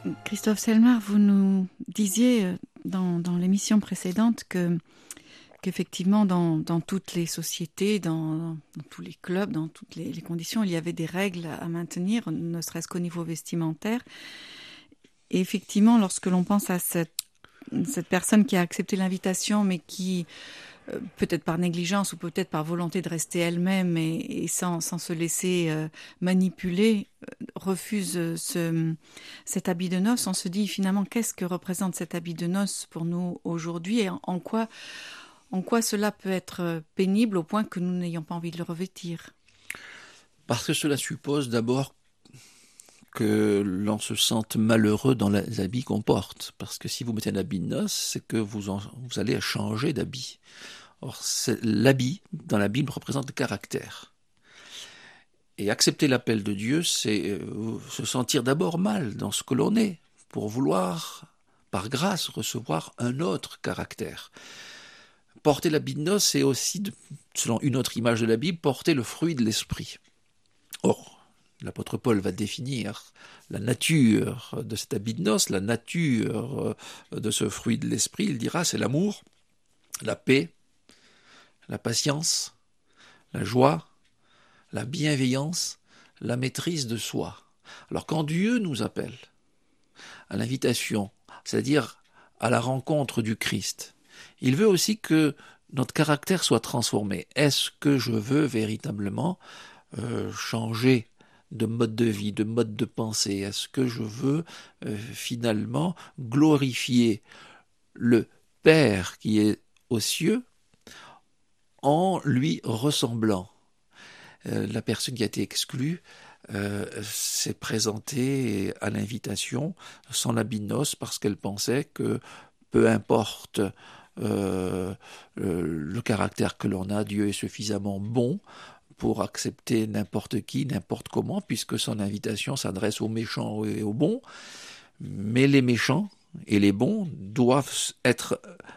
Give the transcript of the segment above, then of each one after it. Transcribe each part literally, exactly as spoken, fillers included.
Christophe Selmar, vous nous disiez dans, dans l'émission précédente que, qu'effectivement, dans, dans toutes les sociétés, dans, dans tous les clubs, dans toutes les, les conditions, il y avait des règles à maintenir, ne serait-ce qu'au niveau vestimentaire. Et effectivement, lorsque l'on pense à cette, cette personne qui a accepté l'invitation, mais qui, euh, peut-être par négligence ou peut-être par volonté de rester elle-même et, et sans, sans se laisser euh, manipuler, euh, refuse ce, cet habit de noces, on se dit finalement qu'est-ce que représente cet habit de noces pour nous aujourd'hui et en, en quoi, en quoi cela peut être pénible au point que nous n'ayons pas envie de le revêtir. Parce que cela suppose d'abord que l'on se sente malheureux dans les habits qu'on porte. Parce que si vous mettez un habit de noces, c'est que vous, en, vous allez changer d'habit. Or, c'est, l'habit, dans la Bible, représente le caractère. Et accepter l'appel de Dieu, c'est euh, se sentir d'abord mal dans ce que l'on est, pour vouloir, par grâce, recevoir un autre caractère. Porter l'habit de noces, c'est aussi, selon une autre image de la Bible, porter le fruit de l'esprit. Or, l'apôtre Paul va définir la nature de cet habit de noces, la nature de ce fruit de l'esprit. Il dira, c'est l'amour, la paix, la patience, la joie, la bienveillance, la maîtrise de soi. Alors quand Dieu nous appelle à l'invitation, c'est-à-dire à la rencontre du Christ, il veut aussi que notre caractère soit transformé. Est-ce que je veux véritablement euh, changer de mode de vie, de mode de pensée? Est-ce que je veux euh, finalement glorifier le Père qui est aux cieux en lui ressemblant? euh, La personne qui a été exclue euh, s'est présentée à l'invitation sans l'habit de noces parce qu'elle pensait que peu importe euh, le, le caractère que l'on a, Dieu est suffisamment bon pour accepter n'importe qui, n'importe comment, puisque son invitation s'adresse aux méchants et aux bons. Mais les méchants et les bons doivent être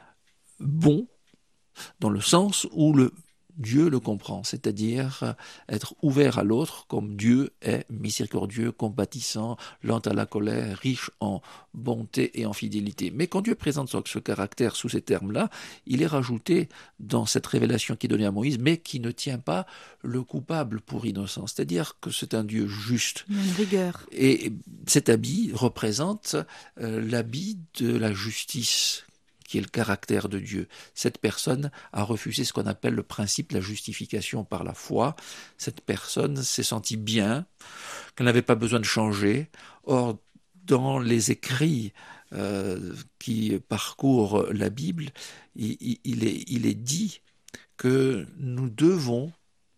bons dans le sens où le Dieu le comprend, c'est-à-dire être ouvert à l'autre comme Dieu est miséricordieux, compatissant, lent à la colère, riche en bonté et en fidélité. Mais quand Dieu présente ce caractère sous ces termes-là, il est rajouté dans cette révélation qui est donnée à Moïse, mais qui ne tient pas le coupable pour innocent. C'est-à-dire que c'est un Dieu juste. Il y a une rigueur. Et cet habit représente euh, l'habit de la justice, qui est le caractère de Dieu. Cette personne a refusé ce qu'on appelle le principe de la justification par la foi. Cette personne s'est sentie bien, qu'elle n'avait pas besoin de changer. Or, dans les écrits euh, qui parcourent la Bible, il, il, est, il est dit que nous devons,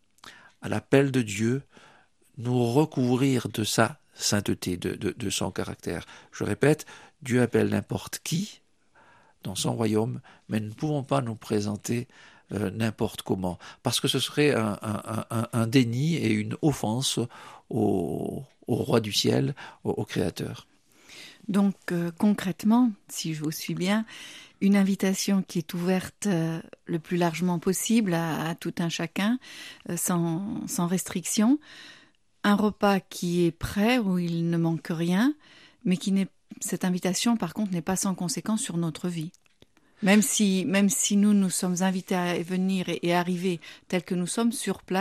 à l'appel de Dieu, nous recouvrir de sa sainteté, de, de, de son caractère. Je répète, Dieu appelle n'importe qui dans son royaume, mais nous ne pouvons pas nous présenter euh, n'importe comment, parce que ce serait un, un, un, un déni et une offense au, au roi du ciel, au, au Créateur. Donc euh, concrètement, si je vous suis bien, une invitation qui est ouverte euh, le plus largement possible à, à tout un chacun, euh, sans, sans restriction, un repas qui est prêt, où il ne manque rien, mais qui n'est cette invitation, par contre, n'est pas sans conséquence sur notre vie. Même si, même si nous, nous sommes invités à venir et, et arriver tels que nous sommes sur place,